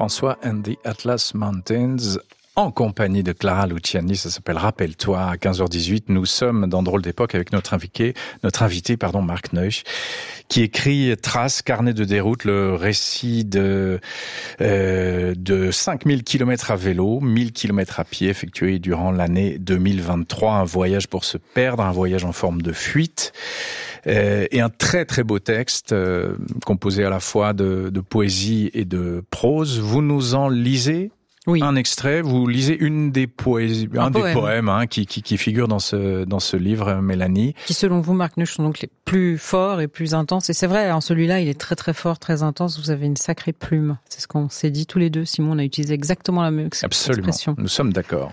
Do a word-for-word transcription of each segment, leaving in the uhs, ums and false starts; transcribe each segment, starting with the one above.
François and the Atlas Mountains, en compagnie de Clara Luciani. Ça s'appelle Rappelle-toi. À quinze heures dix-huit, nous sommes dans Drôle d'époque avec notre invité, notre invité, pardon, Marc Neusch, qui écrit Traces, carnet de déroute, le récit de, euh, de cinq mille kilomètres à vélo, mille kilomètres à pied effectués durant l'année deux mille vingt-trois. Un voyage pour se perdre, un voyage en forme de fuite. Euh, et un très très beau texte, euh, composé à la fois de, de poésie et de prose. Vous nous en lisez? Oui. Un extrait, vous lisez une des poésies, un, un des poème. poèmes hein, qui, qui, qui figure dans ce, dans ce livre, Mélanie. Qui, selon vous, Marc Neusch, sont donc les plus forts et plus intenses. Et c'est vrai, en celui-là, il est très très fort, très intense. Vous avez une sacrée plume. C'est ce qu'on s'est dit tous les deux. Simon, on a utilisé exactement la même expression. Absolument, nous sommes d'accord.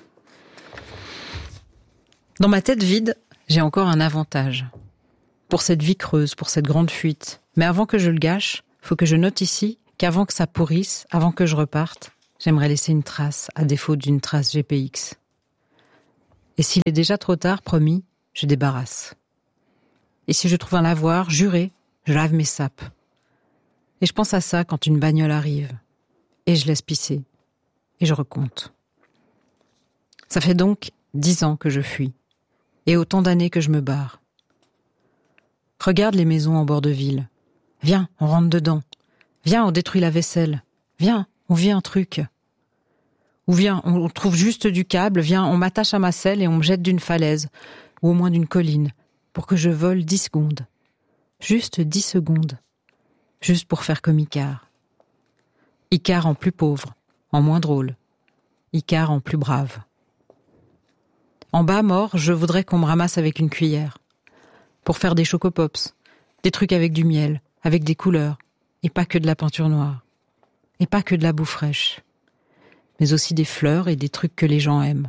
Dans ma tête vide, j'ai encore un avantage. Pour cette vie creuse, pour cette grande fuite. Mais avant que je le gâche, faut que je note ici qu'avant que ça pourrisse, avant que je reparte, j'aimerais laisser une trace, à défaut d'une trace G P X. Et s'il est déjà trop tard, promis, je débarrasse. Et si je trouve un lavoir, juré, je lave mes sapes. Et je pense à ça quand une bagnole arrive. Et je laisse pisser. Et je recompte. Ça fait donc dix ans que je fuis. Et autant d'années que je me barre. Regarde les maisons en bord de ville. Viens, on rentre dedans. Viens, on détruit la vaisselle. Viens, on vit un truc. Ou viens, on trouve juste du câble, viens, on m'attache à ma selle et on me jette d'une falaise, ou au moins d'une colline, pour que je vole dix secondes. Juste dix secondes. Juste pour faire comme Icare. Icare en plus pauvre, en moins drôle. Icare en plus brave. En bas, mort, je voudrais qu'on me ramasse avec une cuillère. Pour faire des chocopops, des trucs avec du miel, avec des couleurs, et pas que de la peinture noire. Et pas que de la boue fraîche. Mais aussi des fleurs et des trucs que les gens aiment.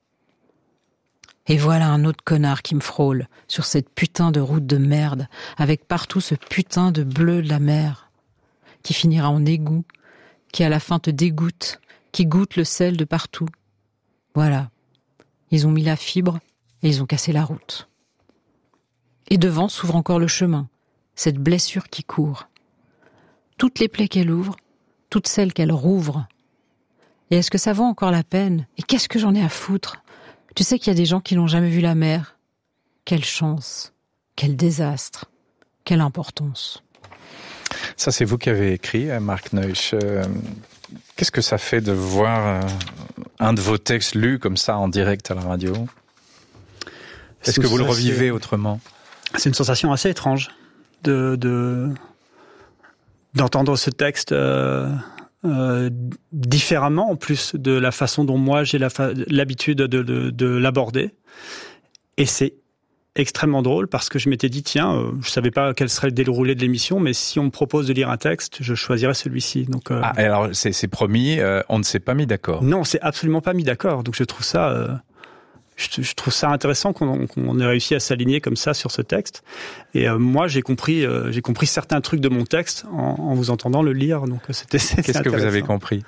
Et voilà un autre connard qui me frôle sur cette putain de route de merde, avec partout ce putain de bleu de la mer, qui finira en égout, qui à la fin te dégoûte, qui goûte le sel de partout. Voilà. Ils ont mis la fibre et ils ont cassé la route. Et devant s'ouvre encore le chemin, cette blessure qui court. Toutes les plaies qu'elle ouvre, toutes celles qu'elle rouvre. Et est-ce que ça vaut encore la peine? Et qu'est-ce que j'en ai à foutre? Tu sais qu'il y a des gens qui n'ont jamais vu la mer. Quelle chance, quel désastre, quelle importance. Ça, c'est vous qui avez écrit, Marc Neusch. Euh, qu'est-ce que ça fait de voir euh, un de vos textes lus comme ça en direct à la radio? Est-ce c'est que vous le revivez autrement? C'est une sensation assez étrange de, de d'entendre ce texte euh, euh, différemment, en plus de la façon dont moi j'ai la fa- l'habitude de, de, de l'aborder. Et c'est extrêmement drôle parce que je m'étais dit, tiens, euh, je savais pas quel serait le déroulé de l'émission, mais si on me propose de lire un texte, je choisirais celui-ci. Donc, euh... ah, alors c'est, c'est promis, euh, on ne s'est pas mis d'accord. Non, on s'est absolument pas mis d'accord. Donc je trouve ça... Euh... Je, je trouve ça intéressant qu'on, qu'on ait réussi à s'aligner comme ça sur ce texte. Et euh, moi, j'ai compris, euh, j'ai compris certains trucs de mon texte en, en vous entendant le lire. Donc c'était. c'était Qu'est-ce que vous avez compris?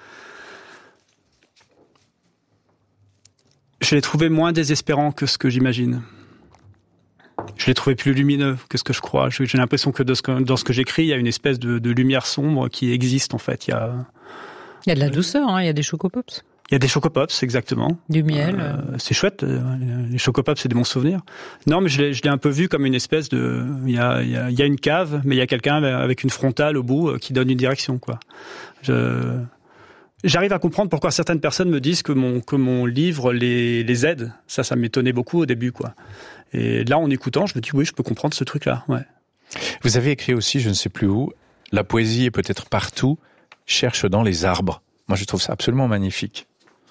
Je l'ai trouvé moins désespérant que ce que j'imagine. Je l'ai trouvé plus lumineux que ce que je crois. J'ai l'impression que, de ce que dans ce que j'écris, il y a une espèce de, de lumière sombre qui existe en fait. Il y a. Il y a de la douceur, hein, il y a des chocopops. Il y a des chocopops, exactement. Du miel. Euh, c'est chouette. Les chocopops, c'est des bons souvenirs. Non, mais je l'ai, je l'ai un peu vu comme une espèce de... Il y a, il y a, il y a une cave, mais il y a quelqu'un avec une frontale au bout qui donne une direction, quoi. Je... J'arrive à comprendre pourquoi certaines personnes me disent que mon, que mon livre les, les aide. Ça, ça m'étonnait beaucoup au début, quoi. Et là, en écoutant, je me dis, oui, je peux comprendre ce truc-là, ouais. Vous avez écrit aussi, je ne sais plus où, la poésie est peut-être partout, cherche dans les arbres. Moi, je trouve ça absolument magnifique.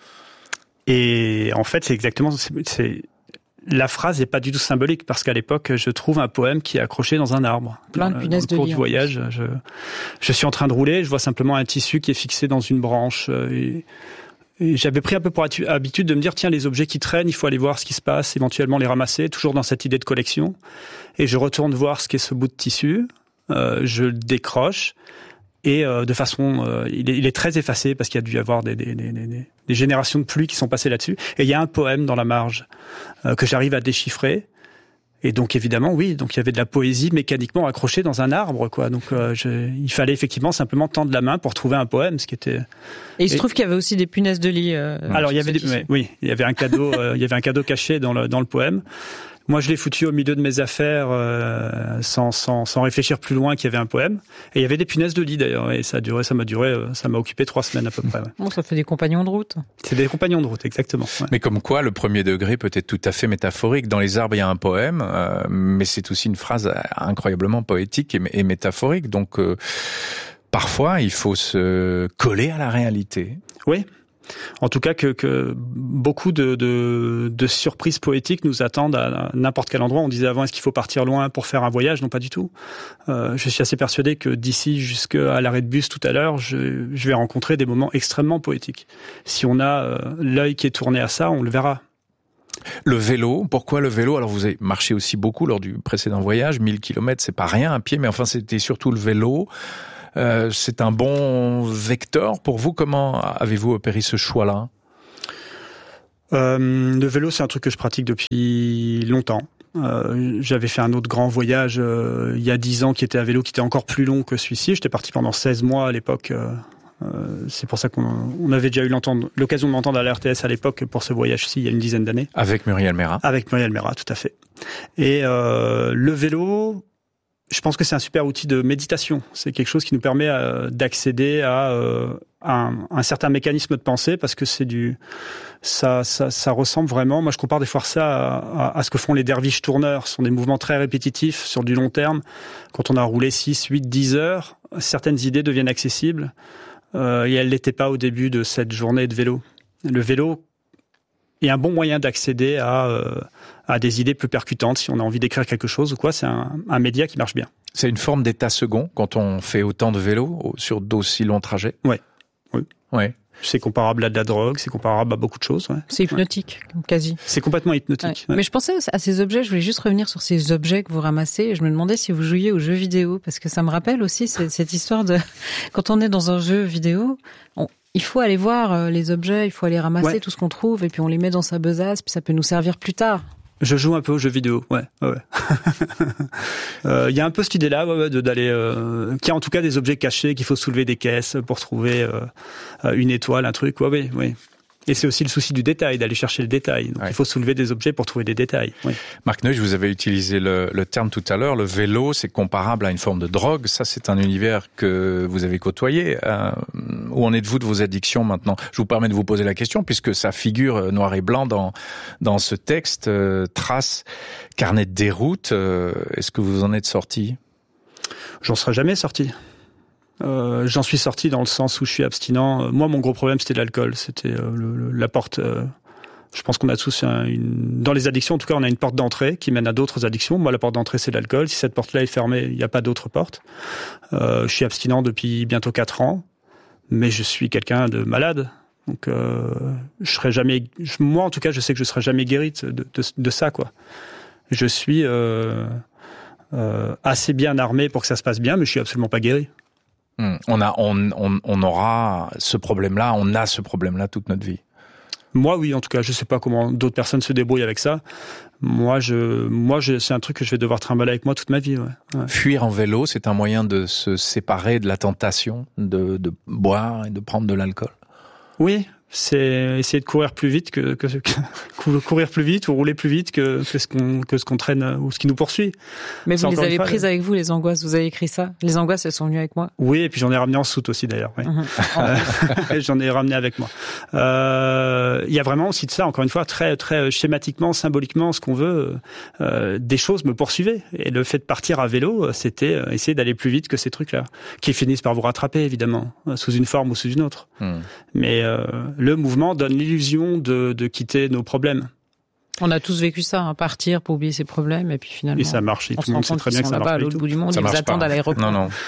Et en fait, c'est exactement, c'est, c'est, la phrase n'est pas du tout symbolique parce qu'à l'époque, je trouve un poème qui est accroché dans un arbre. Plein de punaises de lit. Au cours du voyage, je, je suis en train de rouler, je vois simplement un tissu qui est fixé dans une branche. Et, et j'avais pris un peu pour habitude de me dire, tiens, les objets qui traînent, il faut aller voir ce qui se passe, éventuellement les ramasser, toujours dans cette idée de collection. Et je retourne voir ce qu'est ce bout de tissu, euh, je le décroche. Et euh, de façon, euh, il, est, il est très effacé parce qu'il y a dû y avoir des, des, des, des, des générations de pluie qui sont passées là-dessus. Et il y a un poème dans la marge euh, que j'arrive à déchiffrer. Et donc évidemment, oui, donc il y avait de la poésie mécaniquement accrochée dans un arbre, quoi. Donc euh, je, il fallait effectivement simplement tendre la main pour trouver un poème, ce qui était. Et il se et... trouve qu'il y avait aussi des punaises de lit. Euh, Alors il y avait des, ouais, oui, il y avait un cadeau, euh, il y avait un cadeau caché dans le dans le poème. Moi, je l'ai foutu au milieu de mes affaires euh, sans, sans, sans réfléchir plus loin qu'il y avait un poème. Et il y avait des punaises de lit d'ailleurs. Et ça a duré, ça m'a duré, ça m'a occupé trois semaines à peu près. Ouais. Bon, ça fait des compagnons de route. C'est des compagnons de route, exactement. Ouais. Mais comme quoi, le premier degré peut être tout à fait métaphorique. Dans les arbres, il y a un poème, euh, mais c'est aussi une phrase incroyablement poétique et, et métaphorique. Donc, euh, parfois, il faut se coller à la réalité. Oui. En tout cas, que, que beaucoup de, de, de surprises poétiques nous attendent à n'importe quel endroit. On disait avant, est-ce qu'il faut partir loin pour faire un voyage ? Non, pas du tout. Euh, je suis assez persuadé que d'ici jusqu'à l'arrêt de bus tout à l'heure, je, je vais rencontrer des moments extrêmement poétiques. Si on a euh, l'œil qui est tourné à ça, on le verra. Le vélo, pourquoi le vélo ? Alors vous avez marché aussi beaucoup lors du précédent voyage, mille kilomètres, c'est pas rien à pied, mais enfin c'était surtout le vélo. Euh, c'est un bon vecteur pour vous. Comment avez-vous opéré ce choix-là ? euh, Le vélo, c'est un truc que je pratique depuis longtemps. Euh, j'avais fait un autre grand voyage euh, il y a dix ans qui était à vélo, qui était encore plus long que celui-ci. J'étais parti pendant seize mois à l'époque. Euh, euh, c'est pour ça qu'on on avait déjà eu l'occasion de m'entendre à la R T S à l'époque pour ce voyage-ci, il y a une dizaine d'années. Avec Muriel Mérat. Avec Muriel Mérat, tout à fait. Et euh, le vélo... Je pense que c'est un super outil de méditation. C'est quelque chose qui nous permet euh, d'accéder à, euh, un, un certain mécanisme de pensée parce que c'est du, ça, ça, ça ressemble vraiment. Moi, je compare des fois ça à, à, à ce que font les derviches tourneurs. Ce sont des mouvements très répétitifs sur du long terme. Quand on a roulé six, huit, dix heures, certaines idées deviennent accessibles euh, et elles l'étaient pas au début de cette journée de vélo. Le vélo est un bon moyen d'accéder à, euh, à des idées plus percutantes si on a envie d'écrire quelque chose ou quoi. C'est un, un média qui marche bien. C'est une forme d'état second quand on fait autant de vélo sur d'aussi longs trajets. Ouais. Oui. Ouais. C'est comparable à de la drogue, c'est comparable à beaucoup de choses. Ouais. C'est hypnotique, ouais. Quasi. C'est complètement hypnotique. Ouais. Ouais. Mais je pensais à ces objets, je voulais juste revenir sur ces objets que vous ramassez, et je me demandais si vous jouiez aux jeux vidéo, parce que ça me rappelle aussi cette, cette histoire de... Quand on est dans un jeu vidéo, on... il faut aller voir les objets, il faut aller ramasser ouais. tout ce qu'on trouve, et puis on les met dans sa besace, puis ça peut nous servir plus tard. Je joue un peu aux jeux vidéo, ouais, ouais. Il euh, y a un peu cette idée-là, ouais, ouais, de, d'aller, euh, qu'il y a en tout cas des objets cachés, qu'il faut soulever des caisses pour trouver euh, une étoile, un truc, ouais, ouais, ouais. Et c'est aussi le souci du détail, d'aller chercher le détail. Donc ouais. il faut soulever des objets pour trouver des détails. Oui. Marc Neusch, vous avez utilisé le, le terme tout à l'heure, le vélo, c'est comparable à une forme de drogue. Ça, c'est un univers que vous avez côtoyé. Euh, où en êtes-vous de vos addictions maintenant ? Je vous permets de vous poser la question, puisque ça figure noir et blanc dans, dans ce texte, euh, trace, carnet de déroute. Euh, est-ce que vous en êtes sorti ? J'en serai jamais sorti. Euh, j'en suis sorti dans le sens où je suis abstinent. Moi, mon gros problème, c'était l'alcool. C'était euh, le, le, la porte. Euh, je pense qu'on a tous un, une. Dans les addictions, en tout cas, on a une porte d'entrée qui mène à d'autres addictions. Moi, la porte d'entrée, c'est l'alcool. Si cette porte-là est fermée, il n'y a pas d'autre porte. Euh, je suis abstinent depuis bientôt quatre ans, mais je suis quelqu'un de malade. Donc, euh, je serai jamais. Moi, en tout cas, je sais que je serai jamais guéri de, de, de ça, quoi. Je suis euh, euh, assez bien armé pour que ça se passe bien, mais je suis absolument pas guéri. On a, on, on, on aura ce problème-là, on a ce problème-là toute notre vie. Moi, oui, en tout cas, je sais pas comment d'autres personnes se débrouillent avec ça. Moi, je, moi, je, c'est un truc que je vais devoir trimballer avec moi toute ma vie. Ouais. Ouais. Fuir en vélo, c'est un moyen de se séparer de la tentation de, de boire et de prendre de l'alcool. Oui. C'est essayer de courir plus vite que, que, que courir plus vite ou rouler plus vite que, que ce qu'on que ce qu'on traîne ou ce qui nous poursuit. Mais vous les avez fois, prises avec vous, les angoisses. Vous avez écrit ça. Les angoisses, elles sont venues avec moi. Oui, et puis j'en ai ramené en soute aussi d'ailleurs. Oui. Mm-hmm. euh, j'en ai ramené avec moi. Il euh, y a vraiment aussi de ça. Encore une fois, très très schématiquement, symboliquement, ce qu'on veut. Euh, des choses me poursuivaient et le fait de partir à vélo, c'était essayer d'aller plus vite que ces trucs-là, qui finissent par vous rattraper évidemment, sous une forme ou sous une autre. Mm. Mais euh, le mouvement donne l'illusion de, de quitter nos problèmes. On a tous vécu ça, hein, partir pour oublier ses problèmes, et puis finalement... Et ça marche, et tout le monde sait très bien que ça marche pas. À l'autre bout du monde, ils attendent à l'aéroport. Non, non.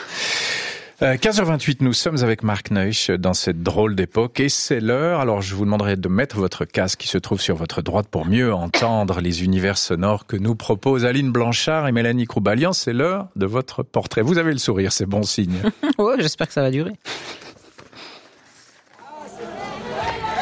Euh, quinze heures vingt-huit, nous sommes avec Marc Neusch dans cette drôle d'époque, et c'est l'heure. Alors, je vous demanderai de mettre votre casque qui se trouve sur votre droite pour mieux entendre les univers sonores que nous proposent Aline Blanchard et Mélanie Croubalian. C'est l'heure de votre portrait. Vous avez le sourire, c'est bon signe. Ouais, j'espère que ça va durer.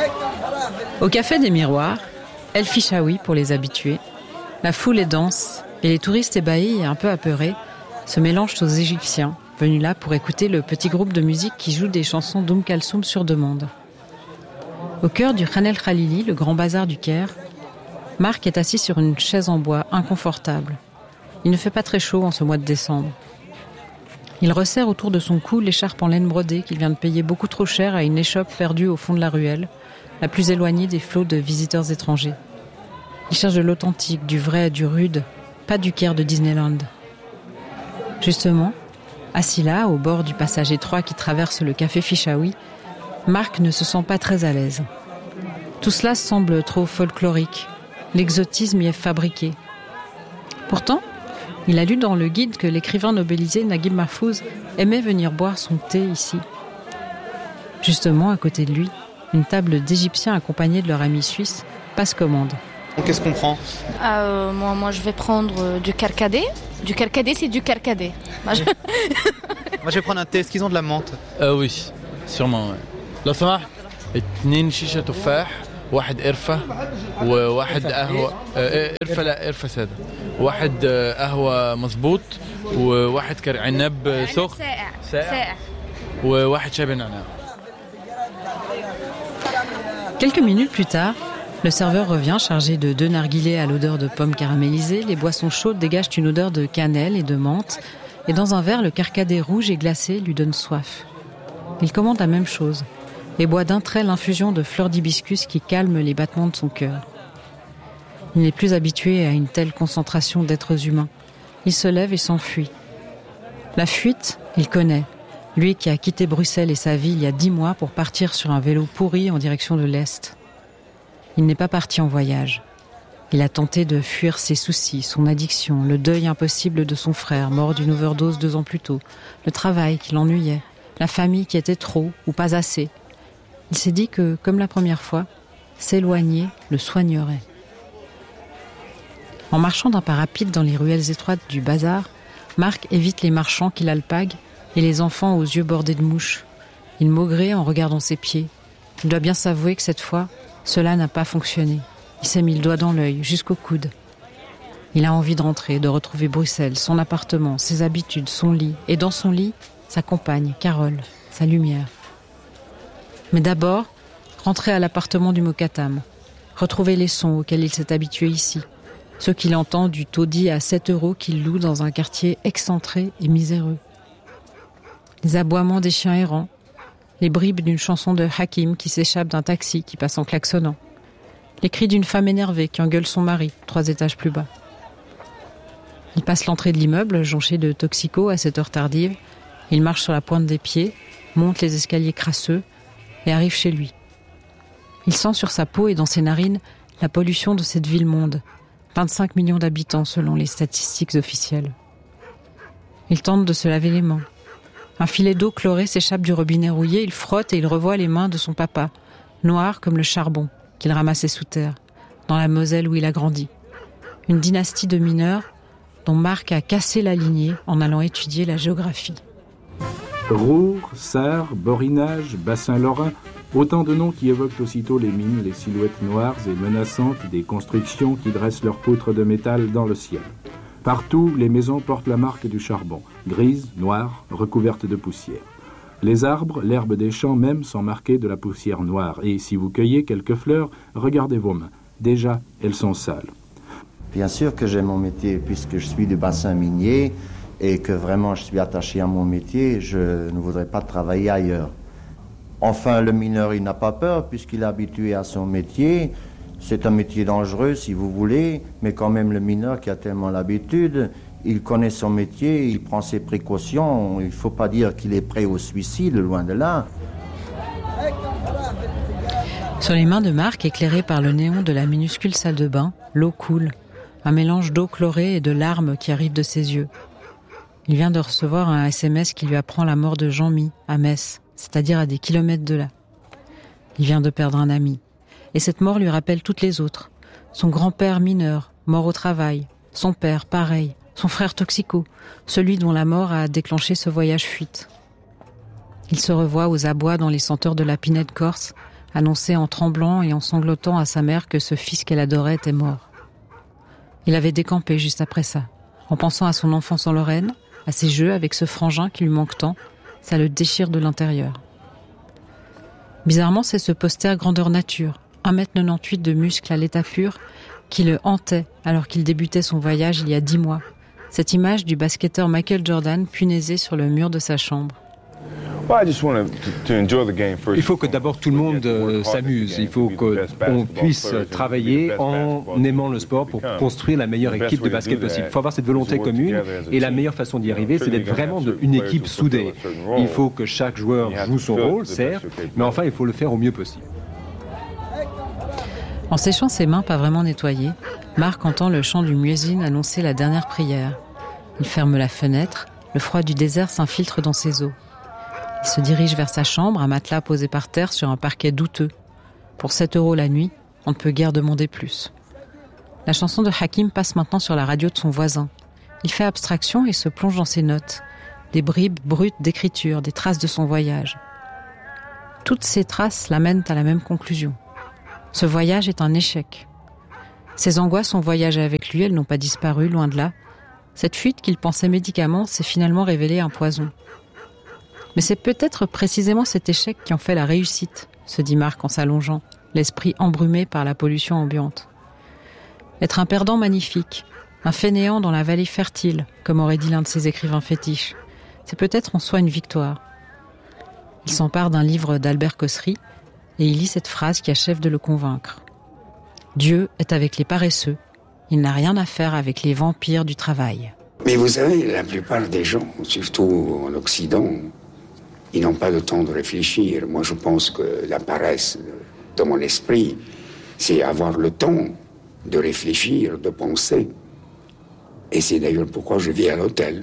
Au Café des Miroirs, El Fichaoui pour les habitués, la foule est dense Et les touristes ébahis et un peu apeurés se mélangent aux Égyptiens, venus là pour écouter le petit groupe de musique qui joue des chansons d'Oum Kalsoum sur demande. Au cœur du Khan el Khalili, le grand bazar du Caire, Marc est assis sur une chaise en bois inconfortable. Il ne fait pas très chaud en ce mois de décembre. Il resserre autour de son cou l'écharpe en laine brodée qu'il vient de payer beaucoup trop cher à une échoppe perdue au fond de la ruelle, la plus éloignée des flots de visiteurs étrangers. Il cherche de l'authentique, du vrai, du rude, pas du Caire de Disneyland. Justement, assis là, au bord du passage étroit qui traverse le café Fichaoui, Marc ne se sent pas très à l'aise. Tout cela semble trop folklorique. L'exotisme y est fabriqué. Pourtant, il a lu dans le guide que l'écrivain nobelisé Naguib Mahfouz aimait venir boire son thé ici. Justement, à côté de lui, une table d'Égyptiens accompagnés de leur ami suisse passe commande. Qu'est-ce qu'on prend ? euh, moi, moi, je vais prendre du carcadé. Du carcadé, c'est du carcadé. Moi, je... moi, je vais prendre un thé. Est-ce qu'ils ont de la menthe ? euh, Oui, sûrement. لو سمحت اثنين شيشة تفاح واحد قرفة وواحد قهوة قرفة لا قرفة سادة واحد قهوة مظبوط وواحد كر عنب سخن ساقع وواحد شاي بالنعناع. Quelques minutes plus tard, le serveur revient chargé de deux narguilés à l'odeur de pommes caramélisées. Les boissons chaudes dégagent une odeur de cannelle et de menthe. Et dans un verre, le carcadé rouge et glacé lui donne soif. Il commande la même chose et boit d'un trait l'infusion de fleurs d'hibiscus qui calme les battements de son cœur. Il n'est plus habitué à une telle concentration d'êtres humains. Il se lève et s'enfuit. La fuite, il connaît. Lui qui a quitté Bruxelles et sa vie il y a dix mois pour partir sur un vélo pourri en direction de l'Est. Il n'est pas parti en voyage. Il a tenté de fuir ses soucis, son addiction, le deuil impossible de son frère, mort d'une overdose deux ans plus tôt, le travail qui l'ennuyait, la famille qui était trop ou pas assez. Il s'est dit que, comme la première fois, s'éloigner le soignerait. En marchant d'un pas rapide dans les ruelles étroites du bazar, Marc évite les marchands qui l'alpaguent et les enfants aux yeux bordés de mouches. Il maugrait en regardant ses pieds. Il doit bien s'avouer que cette fois, cela n'a pas fonctionné. Il s'est mis le doigt dans l'œil, jusqu'au coude. Il a envie de rentrer, de retrouver Bruxelles, son appartement, ses habitudes, son lit. Et dans son lit, sa compagne, Carole, sa lumière. Mais d'abord, rentrer à l'appartement du Mokatam, retrouver les sons auxquels il s'est habitué ici, ceux qu'il entend du taudis à sept euros qu'il loue dans un quartier excentré et miséreux. Les aboiements des chiens errants, les bribes d'une chanson de Hakim qui s'échappe d'un taxi qui passe en klaxonnant, les cris d'une femme énervée qui engueule son mari, trois étages plus bas. Il passe l'entrée de l'immeuble, jonché de toxicos à cette heure tardive. Il marche sur la pointe des pieds, monte les escaliers crasseux et arrive chez lui. Il sent sur sa peau et dans ses narines la pollution de cette ville-monde. vingt-cinq millions d'habitants selon les statistiques officielles. Il tente de se laver les mains. Un filet d'eau chlorée s'échappe du robinet rouillé, il frotte et il revoit les mains de son papa, noires comme le charbon qu'il ramassait sous terre, dans la Moselle où il a grandi. Une dynastie de mineurs dont Marc a cassé la lignée en allant étudier la géographie. Roure, Sarre, Borinage, Bassin Lorrain, autant de noms qui évoquent aussitôt les mines, les silhouettes noires et menaçantes des constructions qui dressent leurs poutres de métal dans le ciel. Partout, les maisons portent la marque du charbon, grises, noires, recouvertes de poussière. Les arbres, l'herbe des champs même sont marqués de la poussière noire. Et si vous cueillez quelques fleurs, regardez vos mains. Déjà, elles sont sales. Bien sûr que j'aime mon métier puisque je suis du bassin minier et que vraiment je suis attaché à mon métier, je ne voudrais pas travailler ailleurs. Enfin, le mineur, il n'a pas peur puisqu'il est habitué à son métier. C'est un métier dangereux si vous voulez, mais quand même le mineur qui a tellement l'habitude, il connaît son métier, il prend ses précautions. Il ne faut pas dire qu'il est prêt au suicide, loin de là. Sur les mains de Marc, éclairées par le néon de la minuscule salle de bain, l'eau coule. Un mélange d'eau chlorée et de larmes qui arrivent de ses yeux. Il vient de recevoir un S M S qui lui apprend la mort de Jean-Mi à Metz, c'est-à-dire à des kilomètres de là. Il vient de perdre un ami. Et cette mort lui rappelle toutes les autres. Son grand-père mineur, mort au travail. Son père, pareil. Son frère toxico, celui dont la mort a déclenché ce voyage fuite. Il se revoit aux abois dans les senteurs de la pinette corse, annoncer en tremblant et en sanglotant à sa mère que ce fils qu'elle adorait était mort. Il avait décampé juste après ça. En pensant à son enfance en Lorraine, à ses jeux avec ce frangin qui lui manque tant, ça le déchire de l'intérieur. Bizarrement, c'est ce poster grandeur nature, un mètre quatre-vingt-dix-huit de muscles à l'état pur, qui le hantait alors qu'il débutait son voyage il y a dix mois. Cette image du basketteur Michael Jordan punaisée sur le mur de sa chambre. Il faut que d'abord tout le monde euh, s'amuse. Il faut qu'on puisse travailler en aimant le sport pour construire la meilleure équipe de basket possible. Il faut avoir cette volonté commune et la meilleure façon d'y arriver, c'est d'être vraiment de, une équipe soudée. Il faut que chaque joueur joue son rôle, certes, mais enfin il faut le faire au mieux possible. En séchant ses mains pas vraiment nettoyées, Marc entend le chant du muezzin annoncer la dernière prière. Il ferme la fenêtre, le froid du désert s'infiltre dans ses os. Il se dirige vers sa chambre, un matelas posé par terre sur un parquet douteux. Pour sept euros la nuit, on ne peut guère demander plus. La chanson de Hakim passe maintenant sur la radio de son voisin. Il fait abstraction et se plonge dans ses notes. Des bribes brutes d'écriture, des traces de son voyage. Toutes ces traces l'amènent à la même conclusion. Ce voyage est un échec. Ses angoisses ont voyagé avec lui, elles n'ont pas disparu, loin de là. Cette fuite qu'il pensait médicament s'est finalement révélée un poison. Mais c'est peut-être précisément cet échec qui en fait la réussite, se dit Marc en s'allongeant, l'esprit embrumé par la pollution ambiante. Être un perdant magnifique, un fainéant dans la vallée fertile, comme aurait dit l'un de ses écrivains fétiches, c'est peut-être en soi une victoire. Il s'empare d'un livre d'Albert Cossery et il lit cette phrase qui achève de le convaincre. Dieu est avec les paresseux, il n'a rien à faire avec les vampires du travail. Mais vous savez, la plupart des gens, surtout en Occident, ils n'ont pas le temps de réfléchir. Moi, je pense que la paresse de mon esprit, c'est avoir le temps de réfléchir, de penser. Et c'est d'ailleurs pourquoi je vis à l'hôtel.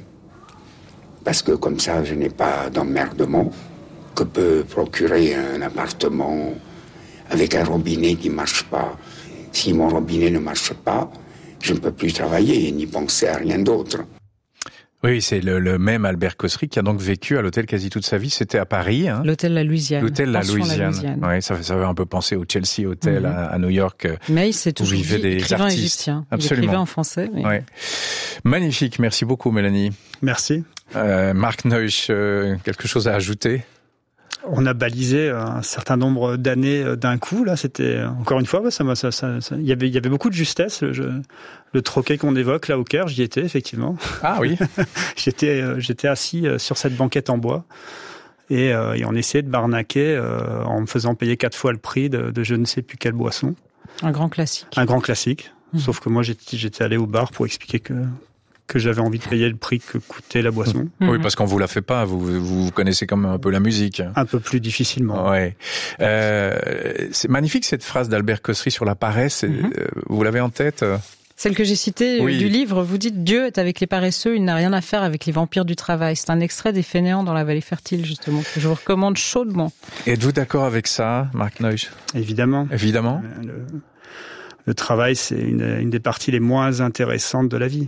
Parce que comme ça, je n'ai pas d'emmerdement que peut procurer un appartement avec un robinet qui ne marche pas. Si mon robinet ne marche pas, je ne peux plus travailler ni penser à rien d'autre. Oui, c'est le, le même Albert Cossery qui a donc vécu à l'hôtel quasi toute sa vie. C'était à Paris. Hein. L'hôtel La Louisiane. L'hôtel La Louisiane. La Louisiane. Oui, ça, ça avait un peu pensé au Chelsea Hotel mm-hmm. à, à New York. Mais il s'est toujours dit des écrivain artistes. égyptien. Absolument. Il écrivait en français. Mais... Ouais. Magnifique. Merci beaucoup, Mélanie. Merci. Euh, Marc Neusch, euh, quelque chose à ajouter? On a balisé un certain nombre d'années d'un coup. Là, c'était encore une fois, ça, ça, ça, ça, il y avait, il y avait beaucoup de justesse. Je, le troquet qu'on évoque là au Caire, j'y étais effectivement. Ah oui. j'étais, j'étais assis sur cette banquette en bois et, euh, et on essayait de m'arnaquer euh, en me faisant payer quatre fois le prix de, de je ne sais plus quelle boisson. Un grand classique. Un grand classique. Mmh. Sauf que moi, j'étais, j'étais allé au bar pour expliquer que. que j'avais envie de payer le prix que coûtait la boisson. Mmh. Oui, parce qu'on vous la fait pas, vous, vous connaissez quand même un peu la musique. Un peu plus difficilement. Ouais. Euh, c'est magnifique cette phrase d'Albert Cossery sur la paresse. Mmh. Vous l'avez en tête? Celle que j'ai citée oui. du livre, vous dites « Dieu est avec les paresseux, il n'a rien à faire avec les vampires du travail ». C'est un extrait des Fainéants dans la vallée fertile, justement, que je vous recommande chaudement. Êtes-vous d'accord avec ça, Marc Neusch? Évidemment. Évidemment. Le, le travail, c'est une, une des parties les moins intéressantes de la vie.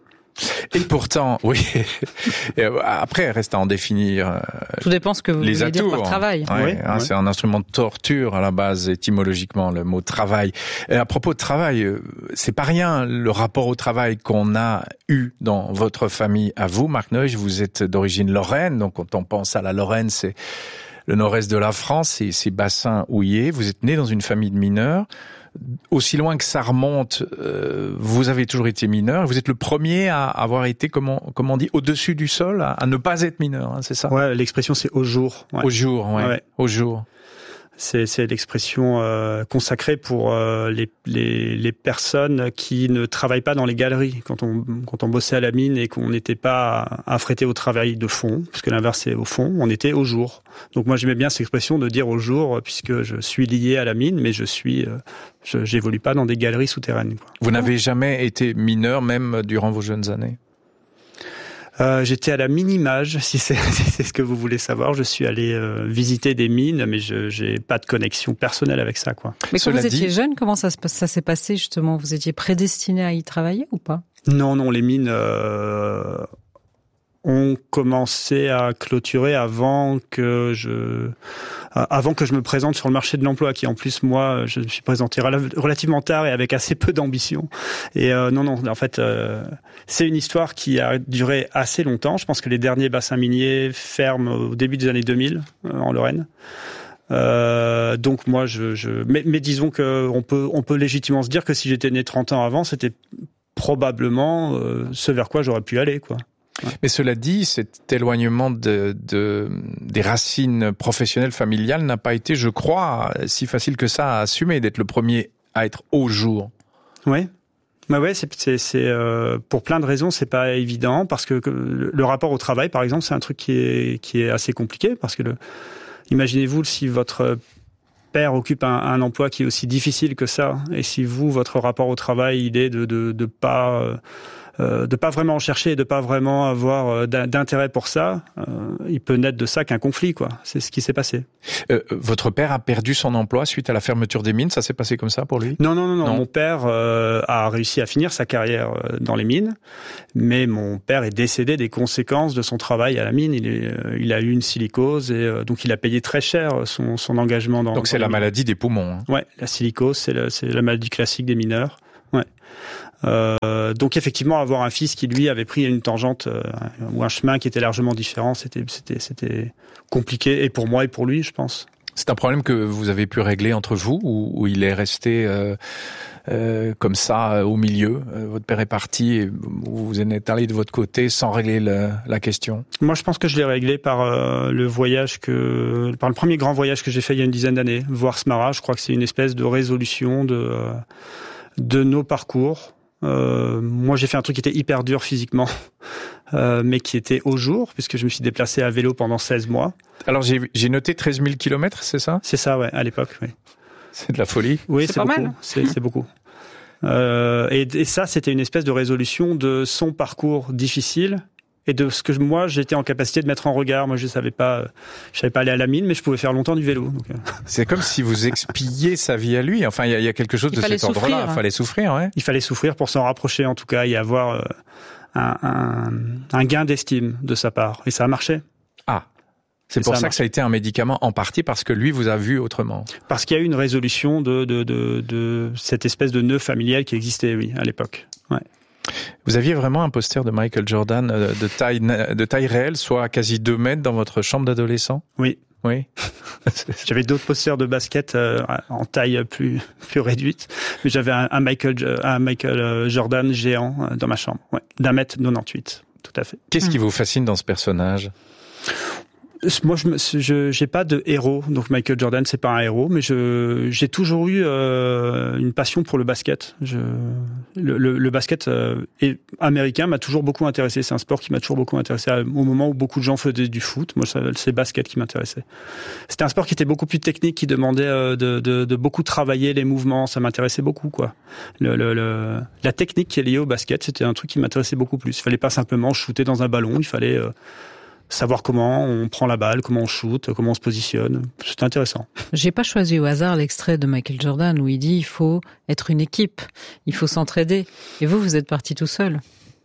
Et pourtant, oui. Et après, reste à en définir. Euh, Tout dépend ce que vous les voulez atours. dire par travail. Ouais, oui, hein, oui. C'est un instrument de torture à la base, étymologiquement, le mot travail. Et à propos de travail, c'est pas rien le rapport au travail qu'on a eu dans votre famille. À vous, Marc Neusch, vous êtes d'origine lorraine, donc quand on pense à la Lorraine, c'est le nord-est de la France, et ces bassins houillés. Vous êtes né dans une famille de mineurs. Aussi loin que ça remonte, euh, vous avez toujours été mineur. Vous êtes le premier à avoir été, comment, comment on dit, au-dessus du sol, à, à ne pas être mineur, hein, c'est ça? Ouais, l'expression c'est au jour. Ouais. Au jour, ouais. ouais. Au jour. C'est, c'est l'expression euh, consacrée pour euh, les, les, les personnes qui ne travaillent pas dans les galeries. Quand on, quand on bossait à la mine et qu'on n'était pas affrété au travail de fond, puisque l'inverse c'est au fond, on était au jour. Donc moi j'aimais bien cette expression de dire au jour, puisque je suis lié à la mine, mais je suis, euh, je, j'évolue pas dans des galeries souterraines, quoi. Vous n'avez jamais été mineur, même durant vos jeunes années? Euh, j'étais à la Minimage, si c'est, si c'est ce que vous voulez savoir. Je suis allé euh, visiter des mines, mais je j'ai pas de connexion personnelle avec ça, quoi. Mais quand Cela vous étiez dit... jeune, comment ça, se, ça s'est passé justement? Vous étiez prédestiné à y travailler ou pas? Non, non, les mines. Euh... ont commencé à clôturer avant que je avant que je me présente sur le marché de l'emploi, qui en plus moi je me suis présenté relativement tard et avec assez peu d'ambition. Et euh, non non, en fait euh, c'est une histoire qui a duré assez longtemps. Je pense que les derniers bassins miniers ferment au début des années deux mille euh, en Lorraine. Euh, donc moi je, je... Mais, mais disons que on peut on peut légitimement se dire que si j'étais né trente ans avant, c'était probablement euh, ce vers quoi j'aurais pu aller, quoi. Ouais. Mais cela dit, cet éloignement de, de, des racines professionnelles familiales n'a pas été, je crois, si facile que ça à assumer, d'être le premier à être au jour. Oui. Bah ouais, c'est, c'est, c'est euh, pour plein de raisons, c'est pas évident, parce que, que le rapport au travail, par exemple, c'est un truc qui est qui est assez compliqué, parce que le, imaginez-vous si votre père occupe un, un emploi qui est aussi difficile que ça, et si vous, votre rapport au travail, il est de de, de pas euh, Euh, de pas vraiment en chercher et de pas vraiment avoir euh, d'intérêt pour ça, euh, il peut naître de ça qu'un conflit, quoi. C'est ce qui s'est passé. Euh, votre père a perdu son emploi suite à la fermeture des mines, ça s'est passé comme ça pour lui ? Non, non, non, non. non. Mon père euh, a réussi à finir sa carrière euh, dans les mines, mais mon père est décédé des conséquences de son travail à la mine. Il, est, euh, il a eu une silicose et euh, donc il a payé très cher son, son engagement dans. Donc dans c'est la mines. Maladie des poumons. Hein. Ouais, la silicose, c'est la, c'est la maladie classique des mineurs. Ouais. Euh, donc effectivement, avoir un fils qui lui avait pris une tangente euh, ou un chemin qui était largement différent, c'était c'était c'était compliqué, et pour moi et pour lui, je pense. C'est un problème que vous avez pu régler entre vous, ou, ou il est resté euh, euh, comme ça au milieu. Votre père est parti et vous en êtes allé de votre côté sans régler le, la question. Moi, je pense que je l'ai réglé par euh, le voyage que, par le premier grand voyage que j'ai fait il y a une dizaine d'années, voir Smara. Je crois que c'est une espèce de résolution de euh, de nos parcours. Euh, moi, j'ai fait un truc qui était hyper dur physiquement, euh, mais qui était au jour, puisque je me suis déplacé à vélo pendant seize mois. Alors, j'ai, j'ai noté treize mille kilomètres, c'est ça ? C'est ça, ouais, à l'époque, oui. C'est de la folie. Oui, c'est, c'est pas beaucoup. mal. C'est, c'est beaucoup. Euh, et, et ça, c'était une espèce de résolution de son parcours difficile et de ce que moi j'étais en capacité de mettre en regard. Moi, je savais pas, je savais pas aller à la mine, mais je pouvais faire longtemps du vélo. Donc, euh. C'est comme si vous expiiez sa vie à lui. Enfin, il y a, il y a quelque chose il de cet souffrir, ordre-là. hein. Il fallait souffrir, ouais. Il fallait souffrir pour s'en rapprocher, en tout cas, et avoir euh, un, un, un gain d'estime de sa part. Et ça a marché. Ah. C'est et pour ça, ça que ça a été un médicament en partie, parce que lui vous a vu autrement. Parce qu'il y a eu une résolution de, de, de, de cette espèce de nœud familial qui existait, oui, à l'époque. Ouais. Vous aviez vraiment un poster de Michael Jordan de taille, de taille réelle, soit à quasi deux mètres dans votre chambre d'adolescent ? Oui. Oui. J'avais d'autres posters de basket euh, en taille plus plus réduite, mais j'avais un, un Michael un Michael Jordan géant dans ma chambre, ouais, d'un mètre quatre-vingt-dix-huit, tout à fait. Qu'est-ce qui vous fascine dans ce personnage ? Moi, je, je j'ai pas de héros, donc Michael Jordan c'est pas un héros, mais je j'ai toujours eu euh, une passion pour le basket. Je, le, le, le basket euh, et américain m'a toujours beaucoup intéressé. C'est un sport qui m'a toujours beaucoup intéressé. Au moment où beaucoup de gens faisaient du foot, moi c'est le basket qui m'intéressait. C'était un sport qui était beaucoup plus technique, qui demandait euh, de, de, de beaucoup travailler les mouvements. Ça m'intéressait beaucoup, quoi. Le, le, le, la technique qui est liée au basket, c'était un truc qui m'intéressait beaucoup plus. Il fallait pas simplement shooter dans un ballon, il fallait euh, savoir comment on prend la balle, comment on shoot, comment on se positionne. C'est intéressant. J'ai pas choisi au hasard l'extrait de Michael Jordan où il dit il faut être une équipe, il faut s'entraider. Et vous, vous êtes parti tout seul.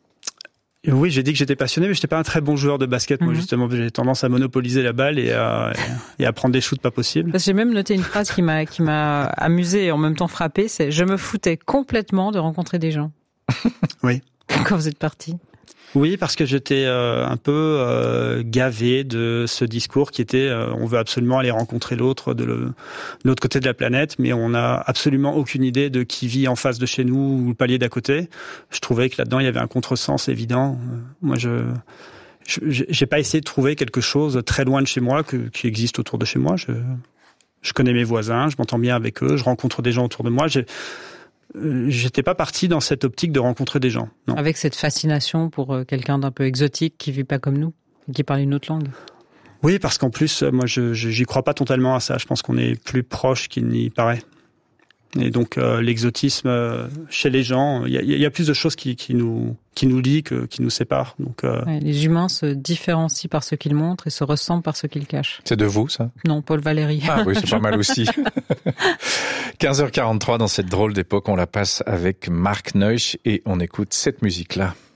Et oui, j'ai dit que j'étais passionné, mais j'étais pas un très bon joueur de basket. Mm-hmm. Moi, justement, j'ai tendance à monopoliser la balle et à, et à prendre des shoots pas possibles. Parce que j'ai même noté une phrase qui m'a, qui m'a amusé et en même temps frappé, c'est « Je me foutais complètement de rencontrer des gens ». Oui. Quand vous êtes parti. Oui, parce que j'étais euh, un peu euh, gavé de ce discours qui était euh, on veut absolument aller rencontrer l'autre de, le, de l'autre côté de la planète, mais on n'a absolument aucune idée de qui vit en face de chez nous ou le palier d'à côté. Je trouvais que là-dedans il y avait un contresens évident. Euh, moi, je, je j'ai pas essayé de trouver quelque chose très loin de chez moi que, qui existe autour de chez moi. Je, je connais mes voisins, je m'entends bien avec eux, je rencontre des gens autour de moi. J'ai, J'étais pas parti dans cette optique de rencontrer des gens. Non. Avec cette fascination pour quelqu'un d'un peu exotique qui vit pas comme nous, qui parle une autre langue. Oui, parce qu'en plus, moi, je, je j'y crois pas totalement à ça. Je pense qu'on est plus proche qu'il n'y paraît. Et donc, euh, l'exotisme euh, chez les gens, il y a, y a plus de choses qui, qui nous qui nous lient que qui nous séparent. Donc, euh... ouais, les humains se différencient par ce qu'ils montrent et se ressemblent par ce qu'ils cachent. C'est de vous, ça ? Non, Paul Valéry. Ah oui, c'est pas mal aussi. quinze heures quarante-trois, dans cette drôle d'époque, on la passe avec Mark Neusch et on écoute cette musique-là.